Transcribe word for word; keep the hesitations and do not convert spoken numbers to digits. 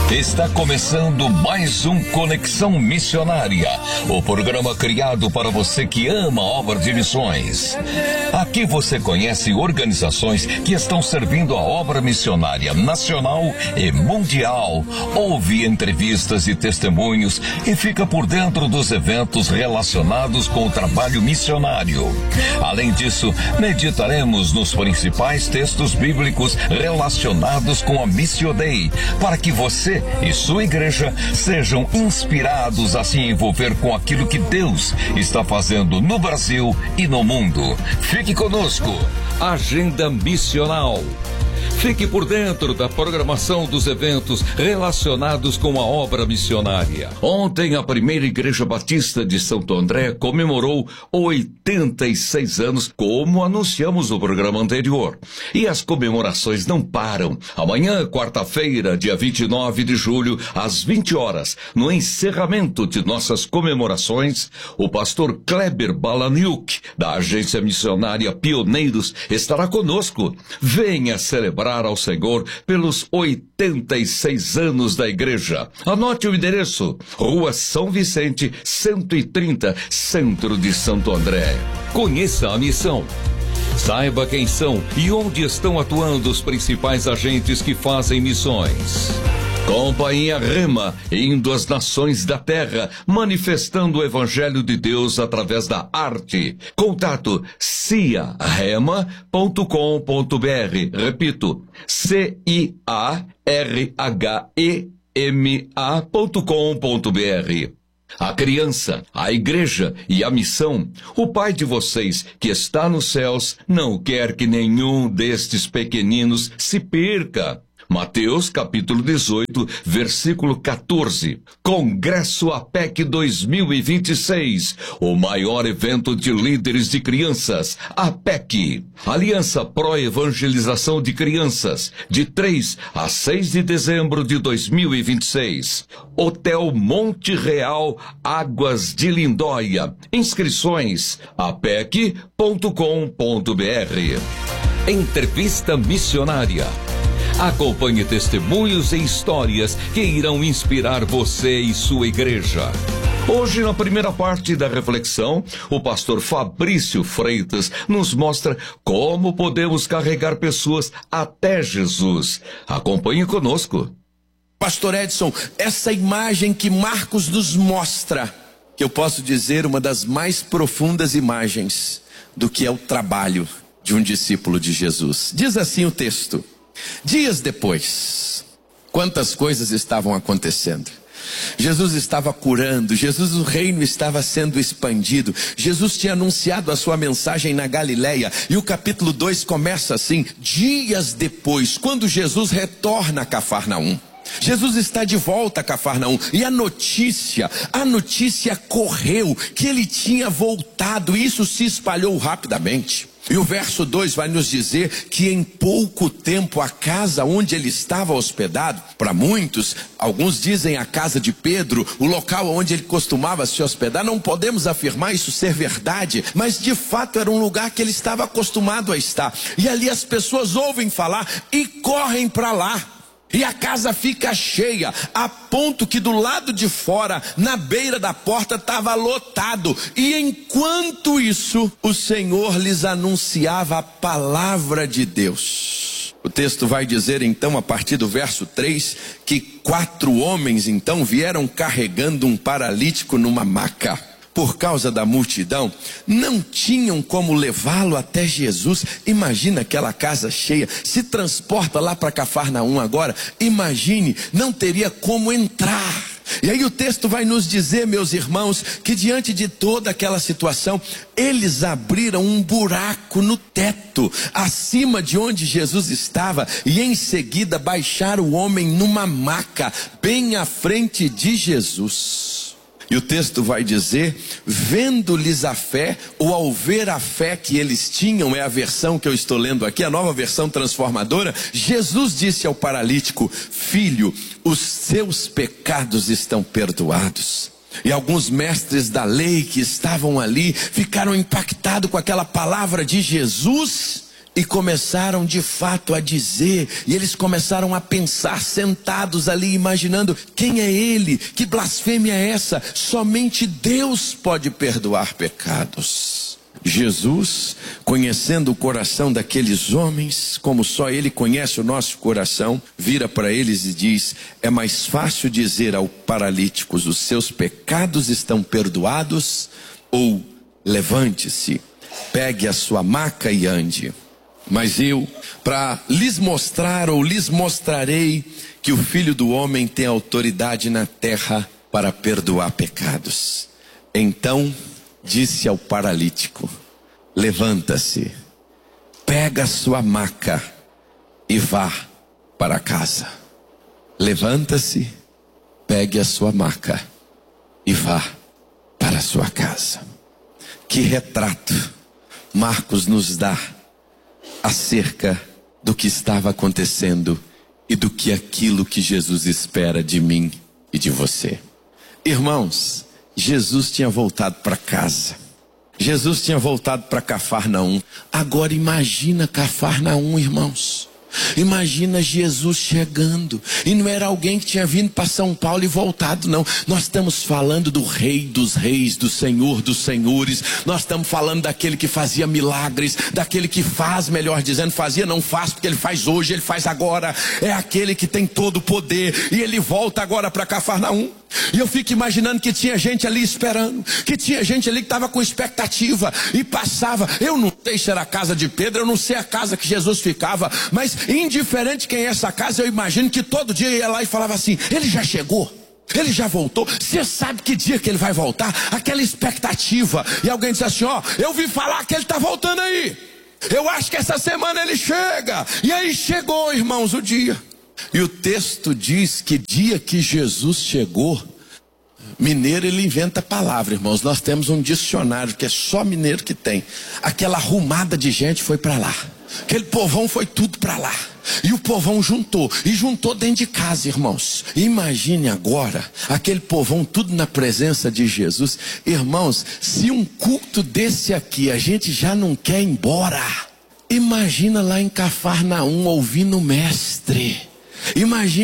Está começando mais um Conexão Missionária, o programa criado para você que ama a obra de missões. Aqui você conhece organizações que estão servindo a obra missionária nacional e mundial, ouve entrevistas e testemunhos e fica por dentro dos eventos relacionados com o trabalho missionário. Além disso, meditaremos nos principais textos bíblicos relacionados com a Missio Dei, para que você e sua igreja sejam inspirados a se envolver com aquilo que Deus está fazendo no Brasil e no mundo. Fique conosco. Agenda Missional. Fique por dentro da programação dos eventos relacionados com a obra missionária. Ontem, a primeira Igreja Batista de Santo André comemorou oitenta e seis anos, como anunciamos no programa anterior. E as comemorações não param. Amanhã, quarta-feira, dia vinte e nove de julho, às vinte horas, no encerramento de nossas comemorações, o pastor Kleber Balaniuk, da Agência Missionária Pioneiros, estará conosco. Venha celebrar ao Senhor pelos oitenta e seis anos da igreja. Anote o endereço: Rua São Vicente, cento e trinta, Centro de Santo André. Conheça a missão. Saiba quem são e onde estão atuando os principais agentes que fazem missões. Companhia Rema, indo às nações da terra, manifestando o Evangelho de Deus através da arte. Contato cia rema ponto com ponto br. Repito, C I A R H E M A ponto com ponto br. A criança, a igreja e a missão. O Pai de vocês, que está nos céus, não quer que nenhum destes pequeninos se perca. Mateus capítulo dezoito, versículo quatorze. Congresso A P E C dois mil e vinte e seis, o maior evento de líderes de crianças, A P E C, Aliança Pro Evangelização de Crianças, de três a seis de dezembro de dois mil e vinte e seis. Hotel Monte Real, Águas de Lindóia. Inscrições a p e c ponto com ponto br. Entrevista missionária. Acompanhe testemunhos e histórias que irão inspirar você e sua igreja. Hoje, na primeira parte da reflexão, o pastor Fabrício Freitas nos mostra como podemos carregar pessoas até Jesus. Acompanhe conosco. Pastor Edson, essa imagem que Marcos nos mostra, que eu posso dizer uma das mais profundas imagens do que é o trabalho de um discípulo de Jesus. Diz assim o texto: dias depois, quantas coisas estavam acontecendo. Jesus estava curando, Jesus, o reino estava sendo expandido. Jesus tinha anunciado a sua mensagem na Galileia. E o capítulo dois começa assim: dias depois, quando Jesus retorna a Cafarnaum. Jesus está de volta a Cafarnaum. E a notícia, a notícia correu que ele tinha voltado. E isso se espalhou rapidamente. E o verso dois vai nos dizer que em pouco tempo a casa onde ele estava hospedado, para muitos, alguns dizem a casa de Pedro, o local onde ele costumava se hospedar, não podemos afirmar isso ser verdade, mas de fato era um lugar que ele estava acostumado a estar. E ali as pessoas ouvem falar e correm para lá. E a casa fica cheia, a ponto que do lado de fora, na beira da porta, estava lotado. E enquanto isso, o Senhor lhes anunciava a palavra de Deus. O texto vai dizer então, a partir do verso três, que quatro homens então vieram carregando um paralítico numa maca. Por causa da multidão, não tinham como levá-lo até Jesus. Imagina aquela casa cheia. Se transporta lá para Cafarnaum agora. Imagine, não teria como entrar. E aí o texto vai nos dizer, meus irmãos, que diante de toda aquela situação, eles abriram um buraco no teto, acima de onde Jesus estava, e em seguida baixaram o homem numa maca, bem à frente de Jesus. E o texto vai dizer, vendo-lhes a fé, ou ao ver a fé que eles tinham, é a versão que eu estou lendo aqui, a nova versão transformadora, Jesus disse ao paralítico: filho, os seus pecados estão perdoados. E alguns mestres da lei que estavam ali, ficaram impactados com aquela palavra de Jesus, E começaram de fato a dizer, e eles começaram a pensar, sentados ali, imaginando: quem é ele? Que blasfêmia é essa? Somente Deus pode perdoar pecados. Jesus, conhecendo o coração daqueles homens, como só Ele conhece o nosso coração, vira para eles e diz: é mais fácil dizer ao paralítico: os seus pecados estão perdoados, ou levante-se, pegue a sua maca e ande. Mas eu, para lhes mostrar ou lhes mostrarei que o Filho do Homem tem autoridade na terra para perdoar pecados. Então disse ao paralítico: levanta-se, pega a sua maca e vá para casa. Levanta-se, pegue a sua maca e vá para a sua casa. Que retrato Marcos nos dá acerca do que estava acontecendo e do que aquilo que Jesus espera de mim e de você. Irmãos, Jesus tinha voltado para casa. Jesus tinha voltado para Cafarnaum. Agora imagina Cafarnaum, irmãos. Imagina Jesus chegando. E não era alguém que tinha vindo para São Paulo e voltado, não. Nós estamos falando do Rei dos Reis, do Senhor dos Senhores. Nós estamos falando daquele que fazia milagres, daquele que faz, melhor dizendo, fazia, não faz, porque ele faz hoje, ele faz agora. É aquele que tem todo o poder. E ele volta agora para Cafarnaum. E eu fico imaginando que tinha gente ali esperando, que tinha gente ali que estava com expectativa e passava. Eu não sei se era a casa de Pedro, eu não sei a casa que Jesus ficava, mas indiferente quem é essa casa, eu imagino que todo dia ia lá e falava assim: ele já chegou? Ele já voltou? Você sabe que dia que ele vai voltar? Aquela expectativa. E alguém disse assim: ó, eu vi falar que ele está voltando aí, eu acho que essa semana ele chega. E aí chegou, irmãos, o dia. E o texto diz que dia que Jesus chegou, mineiro ele inventa palavra, irmãos. Nós temos um dicionário que é só mineiro que tem. Aquela arrumada de gente foi para lá. Aquele povão foi tudo para lá. E o povão juntou. E juntou dentro de casa, irmãos. Imagine agora, aquele povão tudo na presença de Jesus. Irmãos, se um culto desse aqui a gente já não quer ir embora, imagina lá em Cafarnaum ouvindo o mestre. Imagina